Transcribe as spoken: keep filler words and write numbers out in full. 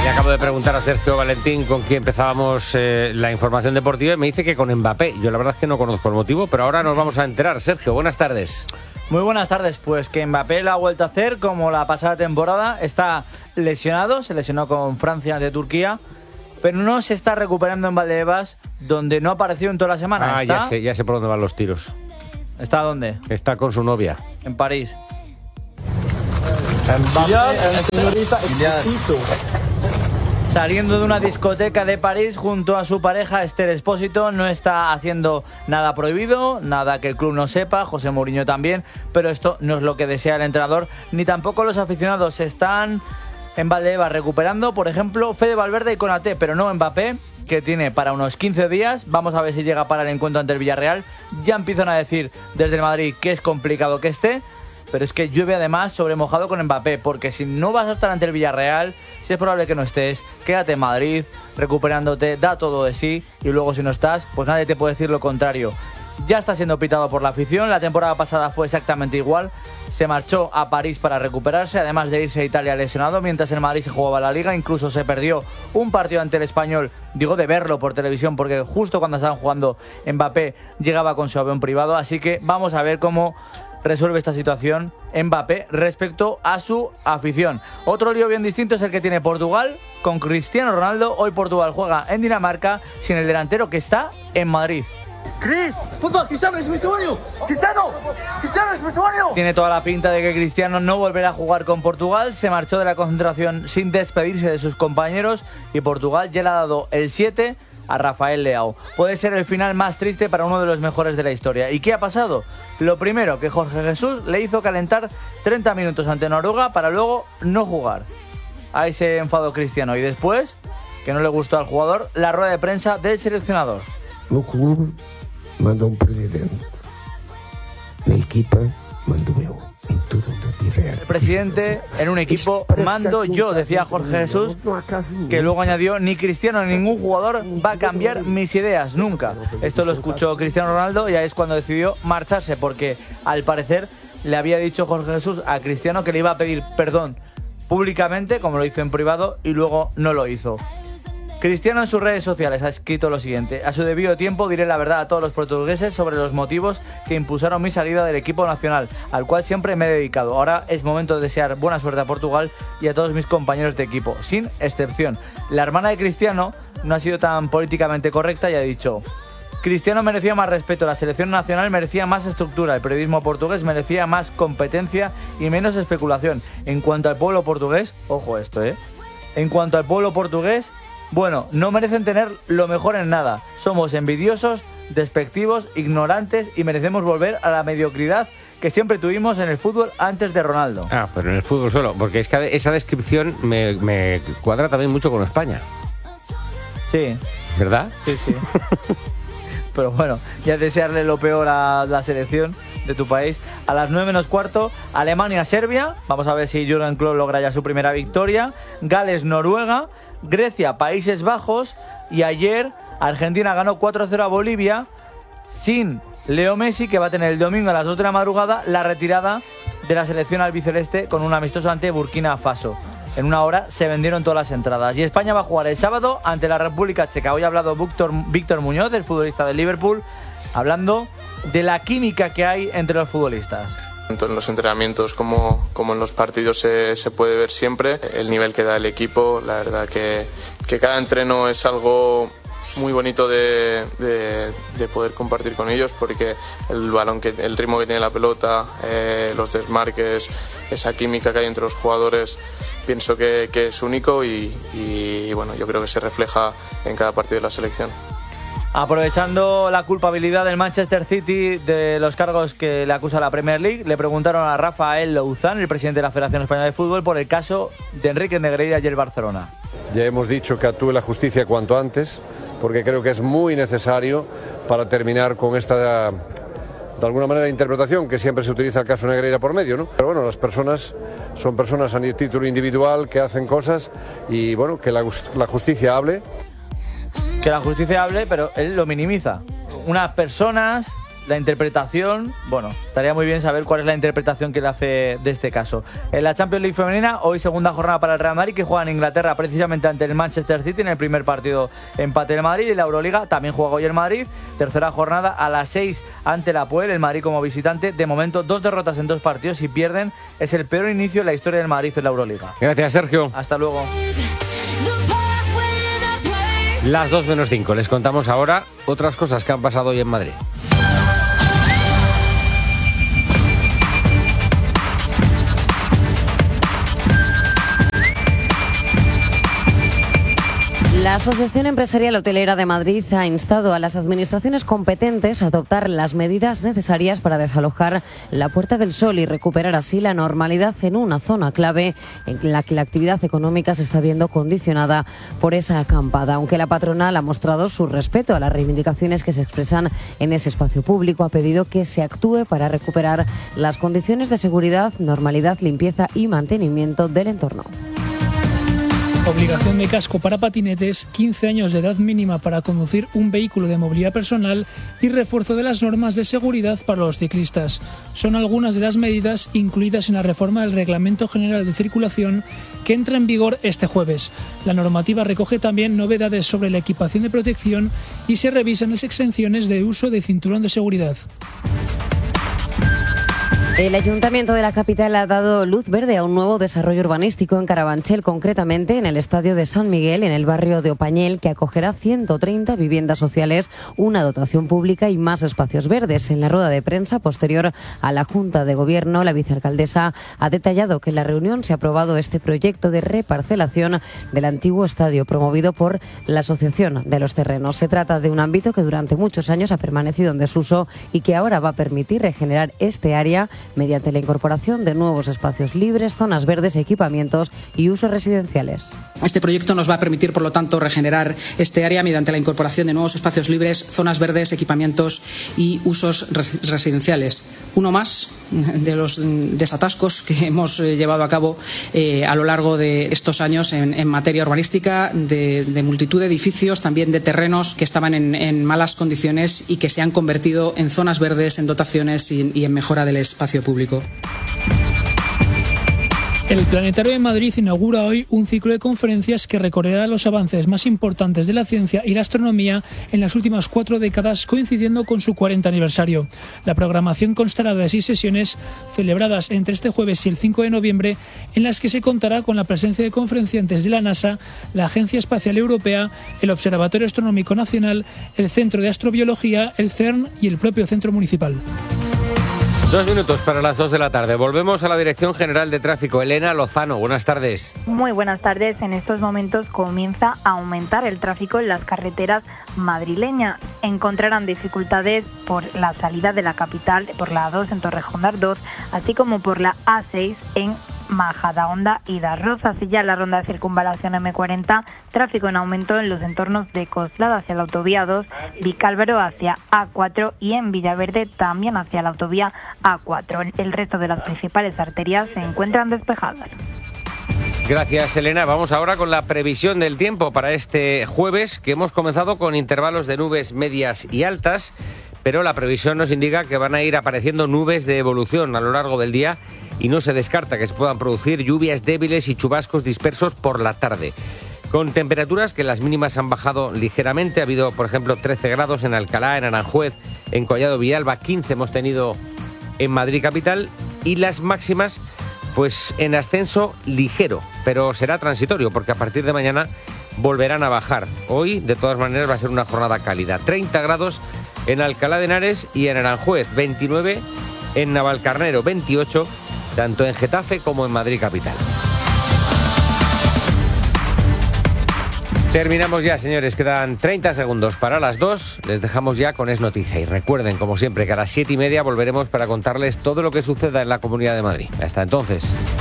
Le acabo de preguntar a Sergio Valentín con quien empezábamos eh, la información deportiva y me dice que con Mbappé. Yo la verdad es que no conozco el motivo, pero ahora nos vamos a enterar. Sergio, buenas tardes. Muy buenas tardes. Pues que Mbappé lo ha vuelto a hacer como la pasada temporada. Está lesionado, se lesionó con Francia ante Turquía, pero no se está recuperando en Valdebebas, donde no ha aparecido en toda la semana. Ah, ¿Está? ya sé, ya sé por dónde van los tiros. ¿Está dónde? Está con su novia. En París. Mbappé, señorita Expósito. Saliendo de una discoteca de París junto a su pareja Esther Expósito, no está haciendo nada prohibido, nada que el club no sepa, José Mourinho también, pero esto no es lo que desea el entrenador, ni tampoco los aficionados. Se están en Valdebebas recuperando, por ejemplo, Fede Valverde y Konaté, pero no Mbappé, que tiene para unos quince días. Vamos a ver si llega para el encuentro ante el Villarreal. Ya empiezan a decir desde el Madrid que es complicado que esté, pero es que llueve además sobre mojado con Mbappé, porque si no vas a estar ante el Villarreal, si es probable que no estés, quédate en Madrid, recuperándote, da todo de sí, y luego si no estás, pues nadie te puede decir lo contrario. Ya está siendo pitado por la afición, la temporada pasada fue exactamente igual, se marchó a París para recuperarse, además de irse a Italia lesionado, mientras en Madrid se jugaba la Liga, incluso se perdió un partido ante el Español, digo de verlo por televisión, porque justo cuando estaban jugando Mbappé llegaba con su avión privado, así que vamos a ver cómo resuelve esta situación Mbappé respecto a su afición. Otro lío bien distinto es el que tiene Portugal con Cristiano Ronaldo. Hoy Portugal juega en Dinamarca sin el delantero que está en Madrid. Chris, fútbol, Cristiano es mi sueño. Cristiano, Cristiano es mi sueño. Tiene toda la pinta de que Cristiano no volverá a jugar con Portugal. Se marchó de la concentración sin despedirse de sus compañeros y Portugal ya le ha dado el siete a Rafael Leao. Puede ser el final más triste para uno de los mejores de la historia. ¿Y qué ha pasado? Lo primero, que Jorge Jesús le hizo calentar treinta minutos ante Noruega para luego no jugar. Ahí se enfadó Cristiano. Y después, que no le gustó al jugador, la rueda de prensa del seleccionador. No club manda un presidente. La equipa mando yo. El presidente en un equipo mando yo, decía Jorge Jesús, que luego añadió: ni Cristiano ni ningún jugador va a cambiar mis ideas, nunca. Esto lo escuchó Cristiano Ronaldo y ahí es cuando decidió marcharse, porque al parecer le había dicho Jorge Jesús a Cristiano que le iba a pedir perdón públicamente, como lo hizo en privado, y luego no lo hizo. Cristiano en sus redes sociales ha escrito lo siguiente: a su debido tiempo diré la verdad a todos los portugueses sobre los motivos que impulsaron mi salida del equipo nacional, al cual siempre me he dedicado. Ahora es momento de desear buena suerte a Portugal y a todos mis compañeros de equipo, sin excepción. La hermana de Cristiano no ha sido tan políticamente correcta y ha dicho: Cristiano merecía más respeto, la selección nacional merecía más estructura, el periodismo portugués merecía más competencia y menos especulación. En cuanto al pueblo portugués, ojo esto, ¿eh? En cuanto al pueblo portugués, bueno, no merecen tener lo mejor en nada. Somos envidiosos, despectivos, ignorantes y merecemos volver a la mediocridad que siempre tuvimos en el fútbol antes de Ronaldo. Ah, pero en el fútbol solo, porque es que esa descripción me, me cuadra también mucho con España. Sí. ¿Verdad? Sí, sí. Pero bueno, ya desearle lo peor a la selección de tu país. A las nueve menos cuarto, Alemania-Serbia. Vamos a ver si Jürgen Klopp logra ya su primera victoria. Gales-Noruega. Grecia, Países Bajos, y ayer Argentina ganó cuatro cero a Bolivia sin Leo Messi, que va a tener el domingo a las dos de la madrugada la retirada de la selección albiceleste con un amistoso ante Burkina Faso. En una hora se vendieron todas las entradas. Y España va a jugar el sábado ante la República Checa. Hoy ha hablado Víctor, Víctor Muñoz, el futbolista del Liverpool, hablando de la química que hay entre los futbolistas. Tanto en los entrenamientos como, como en los partidos se, se puede ver siempre el nivel que da el equipo. La verdad que, que cada entreno es algo muy bonito de, de, de poder compartir con ellos, porque el balón, que, el ritmo que tiene la pelota, eh, los desmarques, esa química que hay entre los jugadores, pienso que, que es único y, y bueno, yo creo que se refleja en cada partido de la selección. Aprovechando la culpabilidad del Manchester City de los cargos que le acusa la Premier League, le preguntaron a Rafael Louzán, el presidente de la Federación Española de Fútbol, por el caso de Enrique Negreira y el Barcelona. Ya hemos dicho que actúe la justicia cuanto antes, porque creo que es muy necesario para terminar con esta, de alguna manera, interpretación que siempre se utiliza el caso Negreira por medio, ¿no? Pero bueno, las personas son personas a título individual que hacen cosas y bueno, que la, la justicia hable. Que la justicia hable, pero él lo minimiza. Unas personas La interpretación, bueno, estaría muy bien saber cuál es la interpretación que le hace de este caso. En la Champions League femenina, hoy segunda jornada para el Real Madrid, que juega en Inglaterra precisamente ante el Manchester City en el primer partido, empate del Madrid. Y la Euroliga también juega hoy el Madrid, tercera jornada a las seis ante la Puel, el Madrid como visitante. De momento, dos derrotas en dos partidos y pierden. Es el peor inicio en la historia del Madrid en la Euroliga. Gracias, Sergio. Hasta luego. Las dos menos cinco. Les contamos ahora otras cosas que han pasado hoy en Madrid. La Asociación Empresarial Hotelera de Madrid ha instado a las administraciones competentes a adoptar las medidas necesarias para desalojar la Puerta del Sol y recuperar así la normalidad en una zona clave en la que la actividad económica se está viendo condicionada por esa acampada. Aunque la patronal ha mostrado su respeto a las reivindicaciones que se expresan en ese espacio público, ha pedido que se actúe para recuperar las condiciones de seguridad, normalidad, limpieza y mantenimiento del entorno. Obligación de casco para patinetes, quince años de edad mínima para conducir un vehículo de movilidad personal y refuerzo de las normas de seguridad para los ciclistas. Son algunas de las medidas incluidas en la reforma del Reglamento General de Circulación que entra en vigor este jueves. La normativa recoge también novedades sobre la equipación de protección y se revisan las exenciones de uso de cinturón de seguridad. El Ayuntamiento de la capital ha dado luz verde a un nuevo desarrollo urbanístico en Carabanchel, concretamente en el Estadio de San Miguel, en el barrio de Opañel, que acogerá ciento treinta viviendas sociales, una dotación pública y más espacios verdes. En la rueda de prensa posterior a la Junta de Gobierno, la vicealcaldesa ha detallado que en la reunión se ha aprobado este proyecto de reparcelación del antiguo estadio promovido por la Asociación de los Terrenos. Se trata de un ámbito que durante muchos años ha permanecido en desuso y que ahora va a permitir regenerar este área mediante la incorporación de nuevos espacios libres, zonas verdes, equipamientos y usos residenciales. Este proyecto nos va a permitir, por lo tanto, regenerar este área mediante la incorporación de nuevos espacios libres, zonas verdes, equipamientos y usos res- residenciales. Uno más de los desatascos que hemos llevado a cabo eh, a lo largo de estos años en, en materia urbanística, de, de multitud de edificios, también de terrenos que estaban en, en malas condiciones y que se han convertido en zonas verdes, en dotaciones y, y en mejora del espacio público. El Planetario de Madrid inaugura hoy un ciclo de conferencias que recorrerá los avances más importantes de la ciencia y la astronomía en las últimas cuatro décadas, coincidiendo con su cuarenta aniversario. La programación constará de seis sesiones celebradas entre este jueves y el cinco de noviembre, en las que se contará con la presencia de conferenciantes de la NASA, la Agencia Espacial Europea, el Observatorio Astronómico Nacional, el Centro de Astrobiología, el CERN y el propio Centro Municipal. Dos minutos para las dos de la tarde. Volvemos a la Dirección General de Tráfico. Elena Lozano, buenas tardes. Muy buenas tardes. En estos momentos comienza a aumentar el tráfico en las carreteras madrileñas. Encontrarán dificultades por la salida de la capital, por la A dos en Torrejón de Ardoz, así como por la A seis en Majadahonda y Las Rozas. Y ya en la ronda de circunvalación eme cuarenta, tráfico en aumento en los entornos de Coslada hacia la autovía dos, Vicálvaro hacia A cuatro y en Villaverde también hacia la autovía A cuatro. El resto de las principales arterias se encuentran despejadas. Gracias, Elena. Vamos ahora con la previsión del tiempo para este jueves, que hemos comenzado con intervalos de nubes medias y altas, pero la previsión nos indica que van a ir apareciendo nubes de evolución a lo largo del día y no se descarta que se puedan producir lluvias débiles y chubascos dispersos por la tarde. Con temperaturas que las mínimas han bajado ligeramente. Ha habido, por ejemplo, trece grados en Alcalá, en Aranjuez, en Collado Villalba, quince hemos tenido en Madrid capital, y las máximas pues en ascenso ligero, pero será transitorio porque a partir de mañana volverán a bajar. Hoy, de todas maneras, va a ser una jornada cálida. treinta grados en Alcalá de Henares y en Aranjuez, veintinueve en Navalcarnero, veintiocho tanto en Getafe como en Madrid capital. Terminamos ya, señores. Quedan treinta segundos para las dos. Les dejamos ya con Es Noticia. Y recuerden, como siempre, que a las siete y media volveremos para contarles todo lo que suceda en la Comunidad de Madrid. Hasta entonces.